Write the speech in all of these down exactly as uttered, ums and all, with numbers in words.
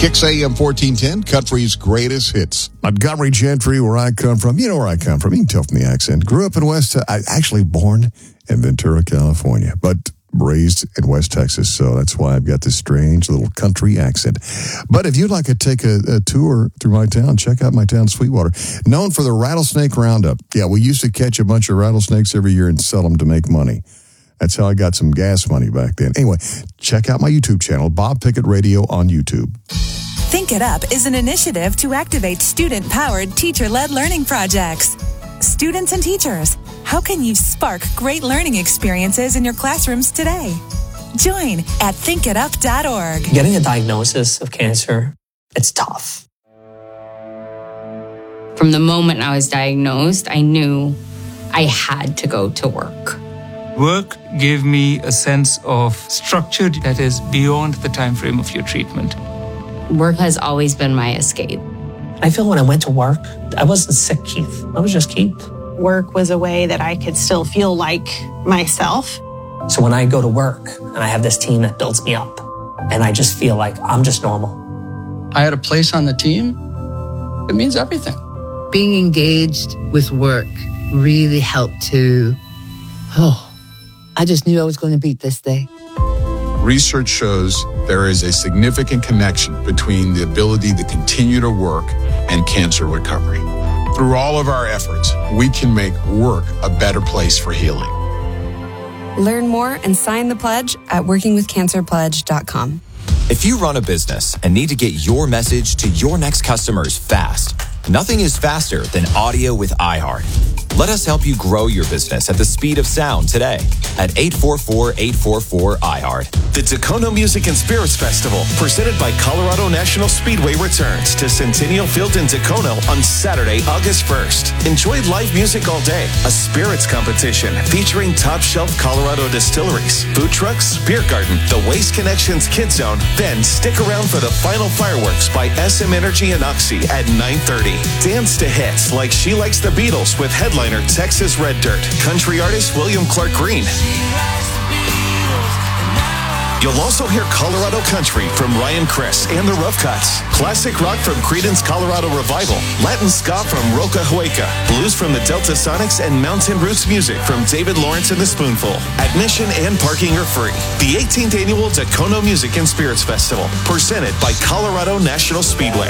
Kicks A M fourteen ten, country's greatest hits. Montgomery Gentry, where I come from. You know where I come from. You can tell from the accent. Grew up in West, I actually born in Ventura, California, but raised in West Texas. So that's why I've got this strange little country accent. But if you'd like to take a, a tour through my town, check out my town, Sweetwater. Known for the rattlesnake roundup. Yeah, we used to catch a bunch of rattlesnakes every year and sell them to make money. That's how I got some gas money back then. Anyway, check out my YouTube channel, Bob Pickett Radio on YouTube. Think It Up is an initiative to activate student-powered, teacher-led learning projects. Students and teachers, how can you spark great learning experiences in your classrooms today? Join at think it up dot org. Getting a diagnosis of cancer, it's tough. From the moment I was diagnosed, I knew I had to go to work. Work gave me a sense of structure that is beyond the time frame of your treatment. Work has always been my escape. I feel when I went to work, I wasn't sick, Keith. I was just Keith. Work was a way that I could still feel like myself. So when I go to work and I have this team that builds me up, and I just feel like I'm just normal. I had a place on the team. It means everything. Being engaged with work really helped to, oh, I just knew I was going to beat this day. Research shows there is a significant connection between the ability to continue to work and cancer recovery. Through all of our efforts, we can make work a better place for healing. Learn more and sign the pledge at working with cancer pledge dot com. If you run a business and need to get your message to your next customers fast, nothing is faster than audio with iHeart. Let us help you grow your business at the speed of sound today at eight four four, eight four four, iHeart. The Dacono Music and Spirits Festival, presented by Colorado National Speedway, returns to Centennial Field in Dacono on Saturday, August first. Enjoy live music all day, a spirits competition featuring top-shelf Colorado distilleries, food trucks, beer garden, the Waste Connections Kids Zone. Then stick around for the final fireworks by S M Energy and Oxy at nine thirty. Dance to hits like She Likes the Beatles with headliner Texas Red Dirt, country artist William Clark Green. You'll also hear Colorado country from Ryan Criss and the Rough Cuts, classic rock from Creedence Colorado Revival, Latin ska from Roca Hueca, blues from the Delta Sonics, and mountain roots music from David Lawrence and the Spoonful. Admission and parking are free. The eighteenth Annual Dacono Music and Spirits Festival, presented by Colorado National Speedway.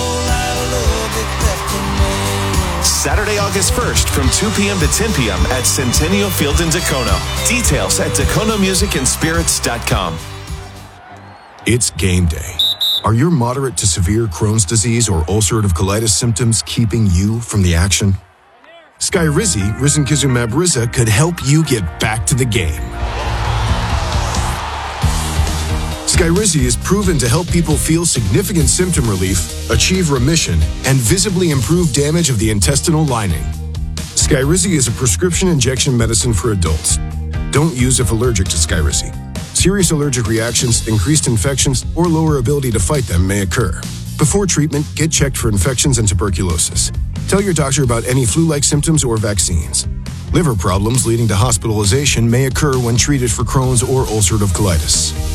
Saturday, August first from two p.m. to ten p.m. at Centennial Field in Dacono. Details at dacono music and spirits dot com. It's game day. Are your moderate to severe Crohn's disease or ulcerative colitis symptoms keeping you from the action? Skyrizi, risankizumab Riza, could help you get back to the game. Skyrizi is proven to help people feel significant symptom relief, achieve remission, and visibly improve damage of the intestinal lining. Skyrizi is a prescription injection medicine for adults. Don't use if allergic to Skyrizi. Serious allergic reactions, increased infections, or lower ability to fight them may occur. Before treatment, get checked for infections and tuberculosis. Tell your doctor about any flu-like symptoms or vaccines. Liver problems leading to hospitalization may occur when treated for Crohn's or ulcerative colitis.